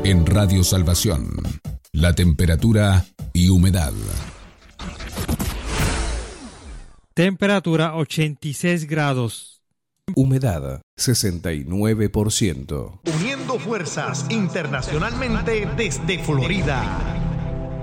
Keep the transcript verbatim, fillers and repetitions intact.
En Radio Salvación, la temperatura y humedad. Temperatura ochenta y seis grados. Humedad sesenta y nueve por ciento. Uniendo fuerzas internacionalmente desde Florida.